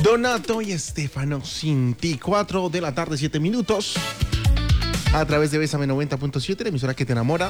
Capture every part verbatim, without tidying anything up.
Donato y Estefano, sin ti, cuatro de la tarde, siete minutos. A través de Bésame noventa punto siete, la emisora que te enamora.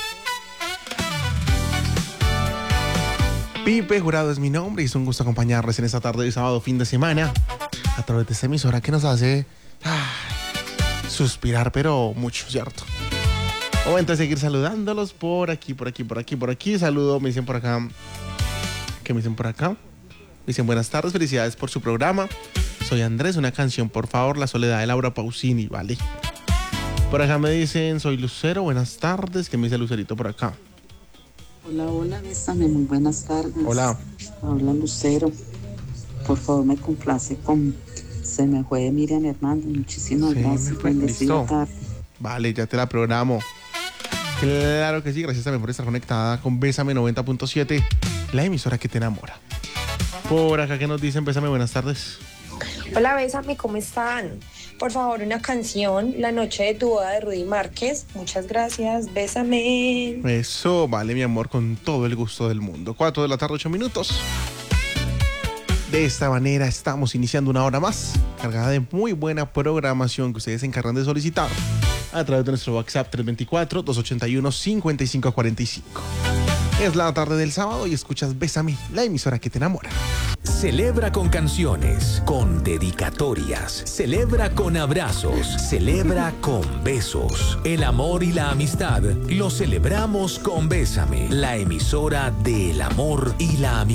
Pipe Jurado es mi nombre y es un gusto acompañarles en esta tarde de sábado, fin de semana, a través de esta emisora que nos hace ay, suspirar, pero mucho, ¿cierto? Momento de seguir saludándolos por aquí, por aquí, por aquí, por aquí. Saludo, me dicen por acá. ¿Qué me dicen por acá? Me dicen buenas tardes, felicidades por su programa. Soy Andrés, una canción, por favor, La soledad de Laura Pausini, ¿vale? Por acá me dicen, soy Lucero, buenas tardes. ¿Qué me dice Lucerito por acá? Hola, hola, bésame, muy buenas tardes. Hola. Hola, Lucero. Por favor, me complace con Se me fue de Miriam Hernández. Muchísimas Sí, gracias. Bendecida tarde. Vale, ya te la programo. Claro que sí, gracias también por estar conectada con Bésame noventa punto siete, la emisora que te enamora. Por acá que nos dicen, Bésame, buenas tardes. Hola, Bésame, ¿cómo están? Por favor, una canción, La noche de tu boda de Rudy Márquez. Muchas gracias, Bésame. Eso, vale, mi amor, con todo el gusto del mundo. Cuatro de la tarde, ocho minutos. De esta manera estamos iniciando una hora más, cargada de muy buena programación que ustedes se encargan de solicitar a través de nuestro WhatsApp tres dos cuatro, dos ocho uno, cinco cinco cuatro cinco. Es la tarde del sábado y escuchas Bésame, la emisora que te enamora. Celebra con canciones, con dedicatorias, celebra con abrazos, celebra con besos. El amor y la amistad lo celebramos con Bésame, la emisora del amor y la amistad.